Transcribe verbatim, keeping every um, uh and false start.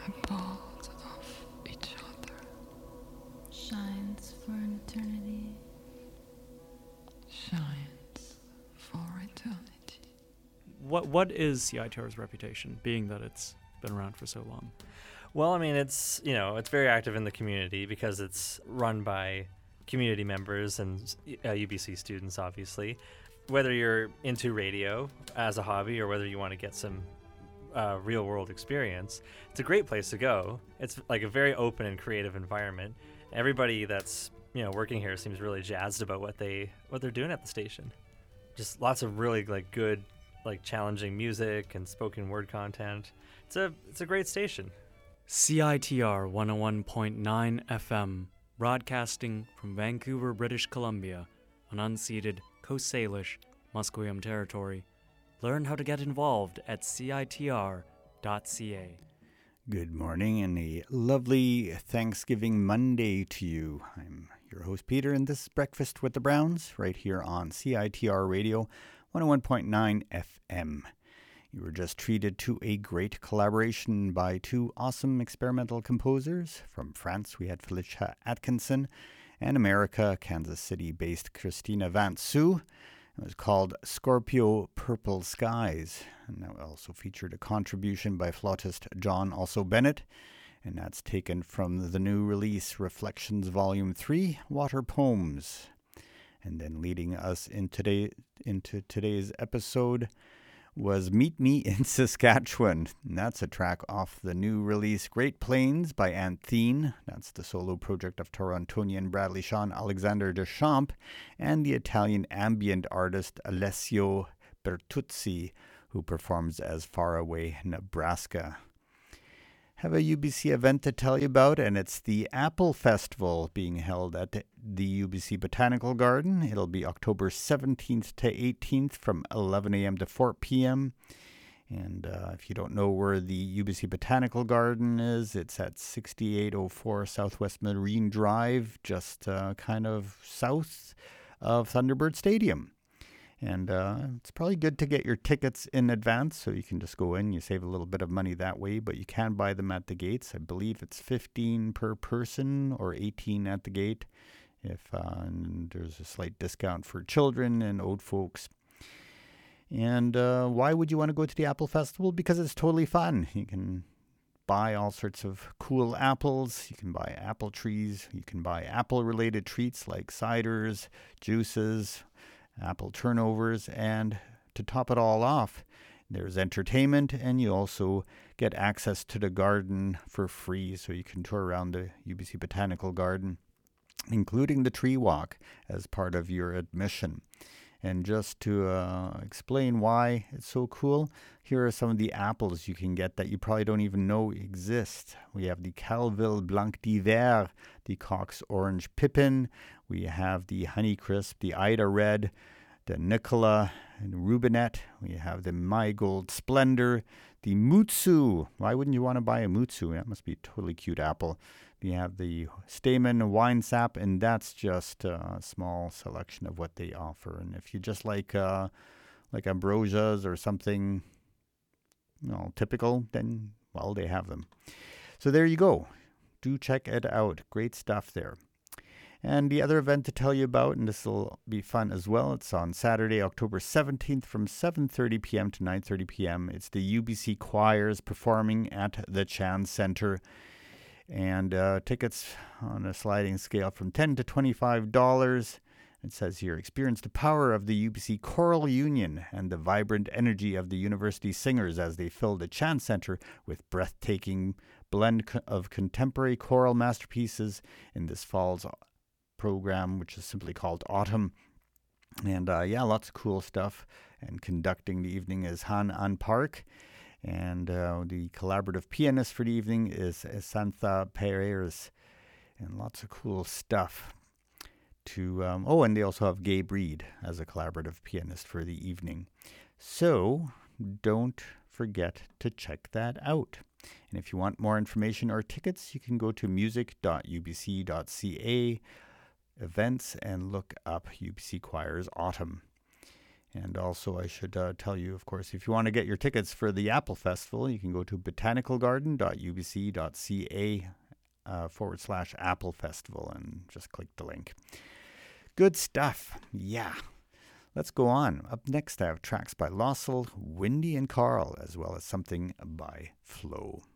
appalled of each other. Shines for an eternity. Shines for eternity. What What is C I T R's reputation, being that it's been around for so long? Well, I mean, it's, you know, it's very active in the community because it's run by community members and uh, U B C students, obviously. Whether you're into radio as a hobby or whether you want to get some uh, real world experience, it's a great place to go. It's like a very open and creative environment. Everybody that's, you know, working here seems really jazzed about what they what they're doing at the station. Just lots of really like good, like challenging music and spoken word content. It's a it's a great station. C I T R one oh one point nine F M, broadcasting from Vancouver, British Columbia, on unceded Coast Salish, Musqueam territory. Learn how to get involved at C I T R dot C A. Good morning and a lovely Thanksgiving Monday to you. I'm your host Peter, and this is Breakfast with the Browns right here on C I T R Radio one oh one point nine F M. You were just treated to a great collaboration by two awesome experimental composers. From France, we had Felicia Atkinson, and America, Kansas City-based Christina Van Soo. It was called Scorpio Purple Skies, and that also featured a contribution by flautist John Also Bennett, and that's taken from the new release Reflections Volume three, Water Poems. And then leading us in today, into today's episode was Meet Me in Saskatchewan. And that's a track off the new release Great Plains by Anthene. That's the solo project of Torontonian Bradley Sean Alexander Deschamps and the Italian ambient artist Alessio Bertuzzi, who performs as Far Away, Nebraska. Have a U B C event to tell you about, and it's the Apple Festival being held at the U B C Botanical Garden. It'll be October seventeenth to eighteenth from eleven a.m. to four p.m. And uh, if you don't know where the U B C Botanical Garden is, it's at sixty-eight oh four Southwest Marine Drive, just uh, kind of south of Thunderbird Stadium. And uh, it's probably good to get your tickets in advance so you can just go in. You save a little bit of money that way, but you can buy them at the gates. I believe it's fifteen per person or eighteen at the gate. If uh, and there's a slight discount for children and old folks. And uh, why would you want to go to the Apple Festival? Because it's totally fun. You can buy all sorts of cool apples. You can buy apple trees. You can buy apple-related treats like ciders, juices, apple turnovers, and to top it all off, there's entertainment, and you also get access to the garden for free, so you can tour around the U B C Botanical Garden, including the tree walk as part of your admission. And just to uh, explain why it's so cool, here are some of the apples you can get that you probably don't even know exist. We have the Calville Blanc d'Hiver, the Cox Orange Pippin. We have the Honeycrisp, the Ida Red, the Nicola and Rubinet. We have the My Gold Splendor, the Mutsu. Why wouldn't you want to buy a Mutsu? That must be a totally cute apple. We have the Stamen Wine Sap, and that's just a small selection of what they offer. And if you just like uh, like ambrosias or something, you know, typical, then, well, they have them. So there you go. Do check it out. Great stuff there. And the other event to tell you about, and this will be fun as well, it's on Saturday, October seventeenth from seven thirty p.m. to nine thirty p.m. It's the U B C Choirs performing at the Chan Center. And uh, tickets on a sliding scale from ten to twenty-five dollars. It says here, experience the power of the U B C Choral Union and the vibrant energy of the university singers as they fill the Chan Center with breathtaking blend co- of contemporary choral masterpieces in this fall's program, which is simply called Autumn. And uh, yeah, lots of cool stuff. And conducting the evening is Han An Park. And uh, the collaborative pianist for the evening is Santha Pereira. And lots of cool stuff. To um, Oh, and they also have Gabe Reed as a collaborative pianist for the evening. So don't forget to check that out. And if you want more information or tickets, you can go to music dot u b c dot c a events and look up U B C Choirs Autumn. And also, I should uh, tell you, of course, if you want to get your tickets for the Apple Festival, you can go to botanicalgarden.ubc.ca uh, forward slash Apple Festival and just click the link. Good stuff. Yeah. Let's go on. Up next, I have tracks by Lossel, Windy and Carl, as well as something by Flo.